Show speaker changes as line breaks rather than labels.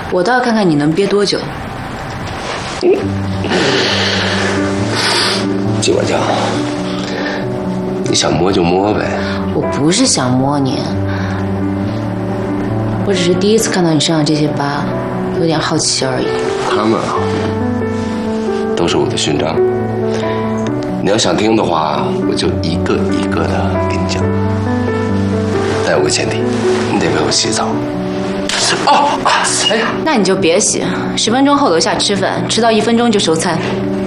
我倒要看看你能憋多久。
金管家，你想摸就摸呗。
我不是想摸你，我只是第一次看到你身上这些疤，有点好奇而已。
他们啊，都是我的勋章。你要想听的话，我就一个一个的给你讲。但有个前提，你得为我洗澡。哦，哎呀，
那你就别洗，10分钟后楼下吃饭，迟到1分钟就收餐。